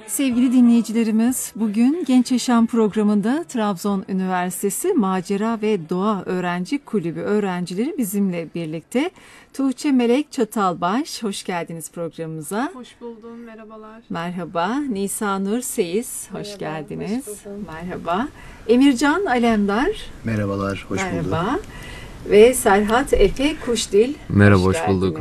Sevgili dinleyicilerimiz, bugün Genç Yaşam programında Trabzon Üniversitesi Macera ve Doğa Öğrenci Kulübü öğrencileri bizimle birlikte. Tuğçe Melek Çatalbaş, hoş geldiniz programımıza. Hoş buldum, merhabalar. Merhaba. Nisa Nur Seyiz, hoş geldiniz. Hoş buldum. Merhaba. Emircan Alemdar. Merhabalar, hoş bulduk. Merhaba. Ve Serhat Efe Kuşdil. Merhaba, hoş bulduk.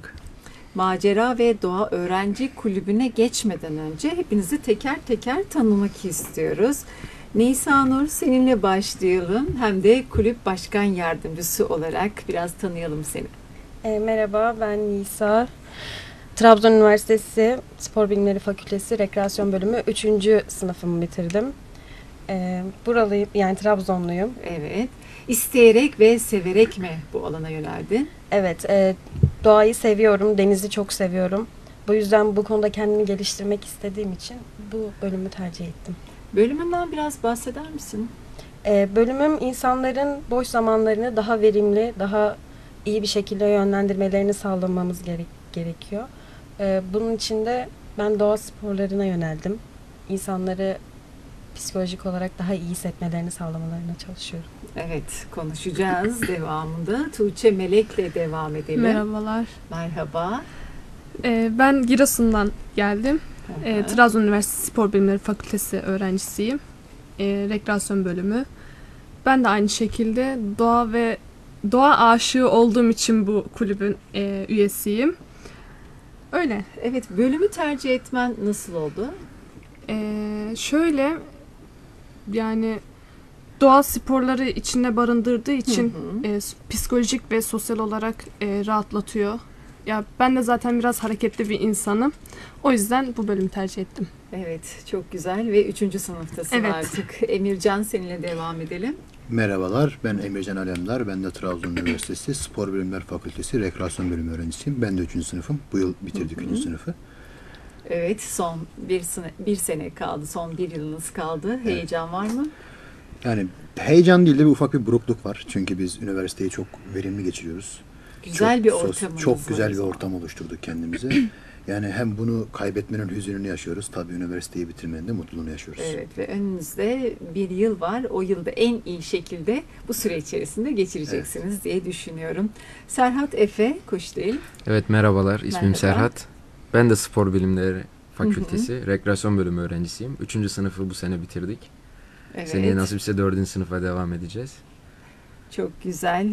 Macera ve Doğa Öğrenci Kulübü'ne geçmeden önce hepinizi teker teker tanımak istiyoruz. Nisa Nur, seninle başlayalım. Hem de kulüp başkan yardımcısı olarak biraz tanıyalım seni. Merhaba, ben Nisa. Trabzon Üniversitesi Spor Bilimleri Fakültesi Rekreasyon Bölümü 3. sınıfımı bitirdim. Buralıyım, yani Trabzonluyum. Evet. İsteyerek ve severek mi bu alana yöneldin? Evet, doğayı seviyorum, denizi çok seviyorum. Bu yüzden bu konuda kendimi geliştirmek istediğim için bu bölümü tercih ettim. Bölümünden biraz bahseder misin? Bölümüm insanların boş zamanlarını daha verimli, daha iyi bir şekilde yönlendirmelerini sağlamamız gerekiyor. Bunun için de ben doğa sporlarına yöneldim. İnsanları psikolojik olarak daha iyi hissetmelerini sağlamalarına çalışıyorum. Evet, konuşacağız devamında. Tuğçe Melek'le devam edelim. Merhabalar. Merhaba. Ben Giresun'dan geldim. Hı hı. Trabzon Üniversitesi Spor Bilimleri Fakültesi öğrencisiyim. Rekreasyon bölümü. Ben de aynı şekilde doğa aşığı olduğum için bu kulübün üyesiyim. Öyle. Evet, bölümü tercih etmen nasıl oldu? Şöyle, yani doğa sporları içinde barındırdığı için psikolojik ve sosyal olarak rahatlatıyor. Ya ben de zaten biraz hareketli bir insanım. O yüzden bu bölümü tercih ettim. Evet, çok güzel ve 3. sınıftasın Evet. artık. Emircan, seninle devam edelim. Merhabalar, ben Emircan Alemdar. Ben de Trabzon Üniversitesi Spor Bilimler Fakültesi Rekreasyon Bölümü öğrencisiyim. Ben de 3. sınıfım. Bu yıl bitirdik 3. sınıfı. Evet, son bir sene kaldı, son bir yılınız kaldı. Heyecan var mı? Yani heyecan değil de bir ufak bir burukluk var. Çünkü biz üniversiteyi çok verimli geçiriyoruz. Güzel bir ortamımız Çok var güzel o bir zaman. ortam oluşturduk kendimize. Yani hem bunu kaybetmenin hüzününü yaşıyoruz. Tabii üniversiteyi bitirmenin de mutluluğunu yaşıyoruz. Evet ve önünüzde bir yıl var. O yılda en iyi şekilde bu süre içerisinde geçireceksiniz diye düşünüyorum. Serhat Efe Kuşdil. Evet, merhabalar. İsmim Merhaba. Serhat. Ben de Spor Bilimleri Fakültesi Rekreasyon Bölümü öğrencisiyim. 3. sınıfı bu sene bitirdik. Evet. Seneye nasipse 4. sınıfa devam edeceğiz. Çok güzel.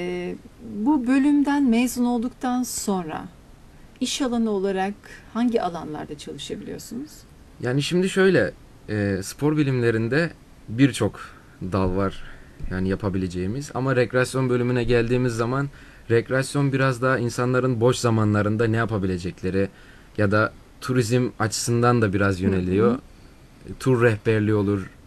Bu bölümden mezun olduktan sonra iş alanı olarak hangi alanlarda çalışabiliyorsunuz? Yani şimdi şöyle, spor bilimlerinde birçok dal var yani yapabileceğimiz. Ama rekreasyon bölümüne geldiğimiz zaman rekreasyon biraz daha insanların boş zamanlarında ne yapabilecekleri ya da turizm açısından da biraz yöneliyor. Tur rehberliği olur,